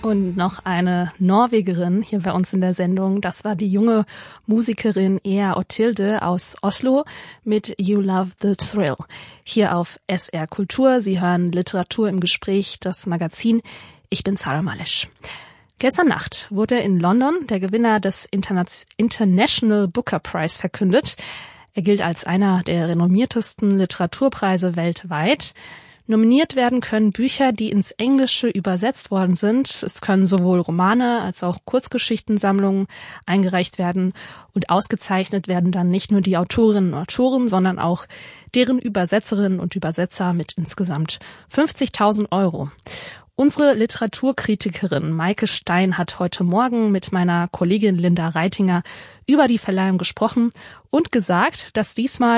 Und noch eine Norwegerin hier bei uns in der Sendung. Das war die junge Musikerin Ea Otilde aus Oslo mit You Love the Thrill. Hier auf SR Kultur. Sie hören Literatur im Gespräch, das Magazin. Ich bin Sarah Malisch. Gestern Nacht wurde in London der Gewinner des International Booker Prize verkündet. Er gilt als einer der renommiertesten Literaturpreise weltweit. Nominiert werden können Bücher, die ins Englische übersetzt worden sind. Es können sowohl Romane als auch Kurzgeschichtensammlungen eingereicht werden. Und ausgezeichnet werden dann nicht nur die Autorinnen und Autoren, sondern auch deren Übersetzerinnen und Übersetzer mit insgesamt 50.000 €. Unsere Literaturkritikerin Maike Stein hat heute Morgen mit meiner Kollegin Linda Reitinger über die Verleihung gesprochen und gesagt, dass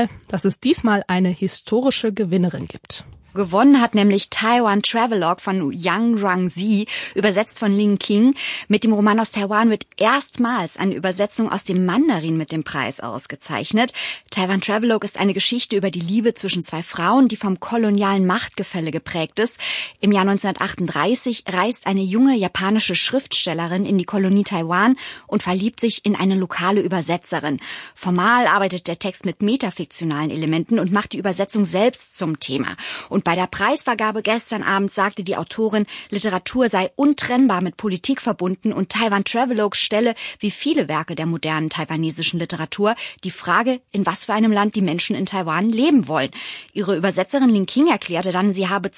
es diesmal eine historische Gewinnerin gibt. Gewonnen hat nämlich Taiwan Travelogue von Yang Rangzi, übersetzt von Ling King. Mit dem Roman aus Taiwan wird erstmals eine Übersetzung aus dem Mandarin mit dem Preis ausgezeichnet. Taiwan Travelogue ist eine Geschichte über die Liebe zwischen zwei Frauen, die vom kolonialen Machtgefälle geprägt ist. Im Jahr 1938 reist eine junge japanische Schriftstellerin in die Kolonie Taiwan und verliebt sich in eine lokale Übersetzerin. Formal arbeitet der Text mit metafiktionalen Elementen und macht die Übersetzung selbst zum Thema. Und bei der Preisvergabe gestern Abend sagte die Autorin, Literatur sei untrennbar mit Politik verbunden und Taiwan Travelogue stelle, wie viele Werke der modernen taiwanesischen Literatur, die Frage, in was für einem Land die Menschen in Taiwan leben wollen. Ihre Übersetzerin Ling King erklärte dann, sie habe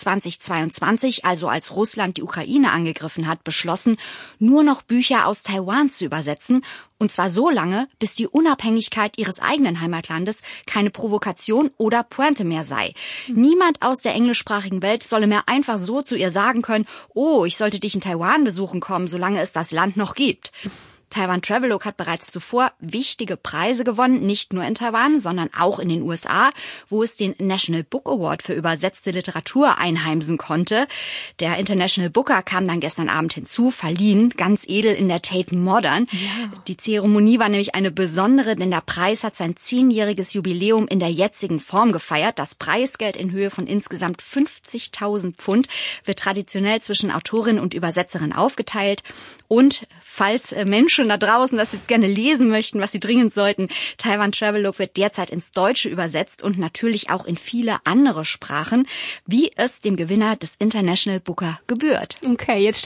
2022, also als Russland die Ukraine angegriffen hat, beschlossen, nur noch Bücher aus Taiwan zu übersetzen. Und zwar so lange, bis die Unabhängigkeit ihres eigenen Heimatlandes keine Provokation oder Pointe mehr sei. Niemand aus der englischsprachigen Welt solle mehr einfach so zu ihr sagen können, oh, ich sollte dich in Taiwan besuchen kommen, solange es das Land noch gibt. Taiwan Travelogue hat bereits zuvor wichtige Preise gewonnen, nicht nur in Taiwan, sondern auch in den USA, wo es den National Book Award für übersetzte Literatur einheimsen konnte. Der International Booker kam dann gestern Abend hinzu, verliehen, ganz edel in der Tate Modern. Ja. Die Zeremonie war nämlich eine besondere, denn der Preis hat sein 10-jähriges Jubiläum in der jetzigen Form gefeiert. Das Preisgeld in Höhe von insgesamt 50.000 Pfund wird traditionell zwischen Autorin und Übersetzerin aufgeteilt. Und falls Menschen da draußen das jetzt gerne lesen möchten, was sie dringend sollten, Taiwan Travelogue wird derzeit ins Deutsche übersetzt und natürlich auch in viele andere Sprachen, wie es dem Gewinner des International Booker gebührt. Okay, jetzt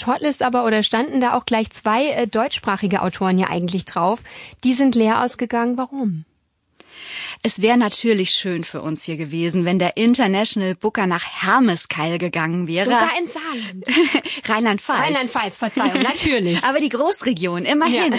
standen da auch gleich 2 deutschsprachige Autoren ja eigentlich drauf. Die sind leer ausgegangen. Warum? Es wäre natürlich schön für uns hier gewesen, wenn der International Booker nach Hermeskeil gegangen wäre. Sogar in Saarland. Rheinland-Pfalz. Rheinland-Pfalz, Verzeihung, natürlich. Aber die Großregion, immerhin.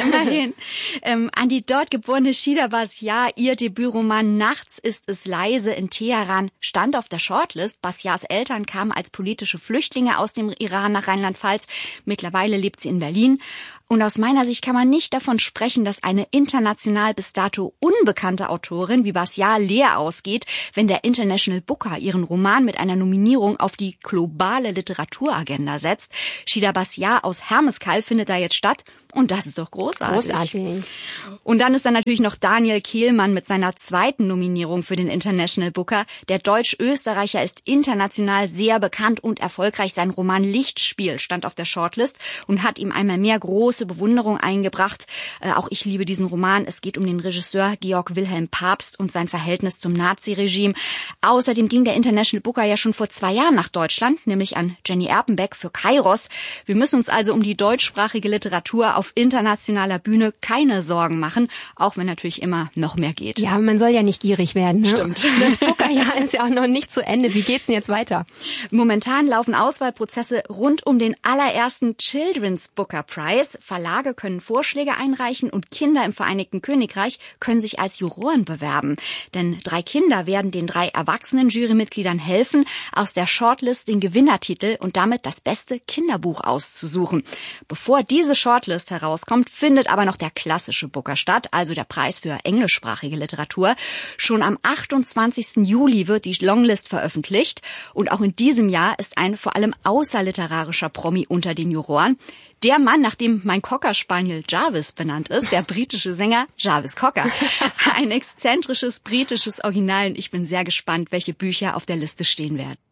An die dort geborene Shida Basiar, ihr Debütroman Nachts ist es leise in Teheran stand auf der Shortlist. Basiars Eltern kamen als politische Flüchtlinge aus dem Iran nach Rheinland-Pfalz. Mittlerweile lebt sie in Berlin. Und aus meiner Sicht kann man nicht davon sprechen, dass eine international bis dato unbekannte Autorin wie Basiar leer ausgeht, wenn der International Booker ihren Roman mit einer Nominierung auf die globale Literaturagenda setzt. Shida Basiar aus Hermeskeil findet da jetzt statt. Und das ist doch großartig. Und dann ist da natürlich noch Daniel Kehlmann mit seiner 2. Nominierung für den International Booker. Der Deutsch-Österreicher ist international sehr bekannt und erfolgreich. Sein Roman Lichtspiel stand auf der Shortlist und hat ihm einmal mehr große Bewunderung eingebracht. Auch ich liebe diesen Roman. Es geht um den Regisseur Georg Wilhelm Pabst und sein Verhältnis zum Naziregime. Außerdem ging der International Booker ja schon vor 2 Jahren nach Deutschland, nämlich an Jenny Erpenbeck für Kairos. Wir müssen uns also um die deutschsprachige Literatur auf internationaler Bühne keine Sorgen machen, auch wenn natürlich immer noch mehr geht. Ja, man soll ja nicht gierig werden. Ne? Stimmt. Das Booker-Jahr ist ja auch noch nicht zu Ende. Wie geht's denn jetzt weiter? Momentan laufen Auswahlprozesse rund um den allerersten Children's Booker Prize. Verlage können Vorschläge einreichen und Kinder im Vereinigten Königreich können sich als Juroren bewerben. Denn 3 Kinder werden den 3 erwachsenen Jurymitgliedern helfen, aus der Shortlist den Gewinnertitel und damit das beste Kinderbuch auszusuchen. Bevor diese Shortlist herauskommt, findet aber noch der klassische Booker statt, also der Preis für englischsprachige Literatur. Schon am 28. Juli wird die Longlist veröffentlicht und auch in diesem Jahr ist ein vor allem außerliterarischer Promi unter den Juroren. Der Mann, nach dem mein Cocker-Spaniel Jarvis benannt ist, der britische Sänger Jarvis Cocker. Ein exzentrisches britisches Original und ich bin sehr gespannt, welche Bücher auf der Liste stehen werden.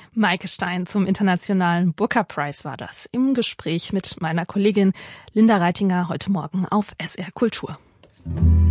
Maike Stein zum Internationalen Booker Prize war das im Gespräch mit meiner Kollegin Linda Reitinger heute Morgen auf SR Kultur.